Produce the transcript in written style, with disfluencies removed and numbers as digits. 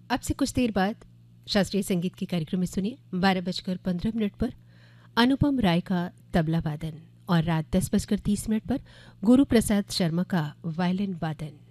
अब से कुछ देर बाद शास्त्रीय संगीत के कार्यक्रम में सुनिए 12:15 पर अनुपम राय का तबला वादन और रात 10:30 पर गुरु प्रसाद शर्मा का वायलिन वादन।